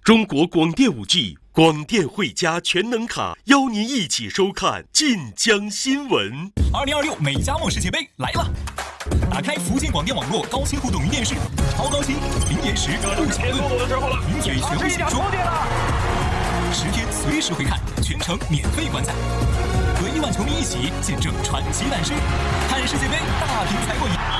中国广电5G 广电汇家全能卡，邀您一起收看晋江新闻。 2026美加墨世界杯来了！打开福建广电网络高清互动云电视，超高清、零延时、不卡顿，零嘴全部享受，10天随时回看，全程免费观赛，和1万球迷一起见证传奇诞生，看世界杯大屏才过瘾。